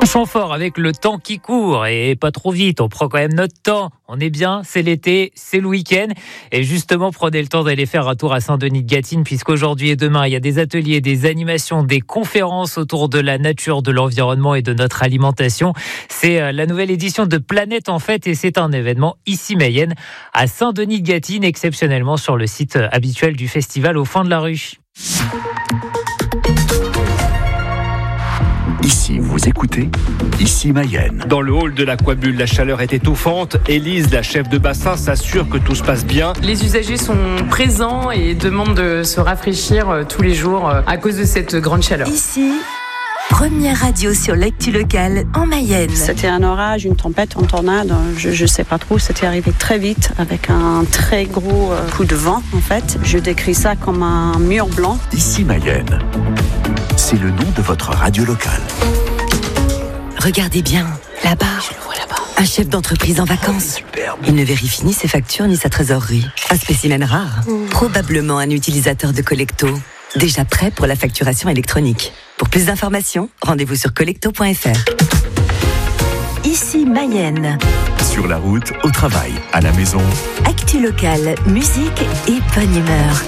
Chant fort avec le temps qui court et pas trop vite, on prend quand même notre temps. On est bien, c'est l'été, c'est le week-end. Et justement, prenez le temps d'aller faire un tour à Saint-Denis-de-Gâtine, puisqu'aujourd'hui et demain, il y a des ateliers, des animations, des conférences autour de la nature, de l'environnement et de notre alimentation. C'est la nouvelle édition de Planète en Fête et c'est un événement ici Mayenne à Saint-Denis-de-Gâtine, exceptionnellement sur le site habituel du festival au fond de la rue. Ici, vous écoutez Ici Mayenne. Dans le hall de l'Aquabulle, la chaleur est étouffante. Élise, la chef de bassin, s'assure que tout se passe bien. Les usagers sont présents et demandent de se rafraîchir tous les jours à cause de cette grande chaleur. Ici, première radio sur l'actu locale en Mayenne. C'était un orage, une tempête, une tornade, je sais pas trop. C'était arrivé très vite avec un très gros coup de vent en fait. Je décris ça comme un mur blanc. Ici Mayenne. C'est le nom de votre radio locale. Regardez bien, là-bas. Je le vois là-bas. Un chef d'entreprise en vacances. Il ne vérifie ni ses factures ni sa trésorerie. Un spécimen rare. Probablement un utilisateur de Collecto. Déjà prêt pour la facturation électronique. Pour plus d'informations, rendez-vous sur collecto.fr. Ici Mayenne. Sur la route, au travail, à la maison. Actu locale, musique et bonne humeur.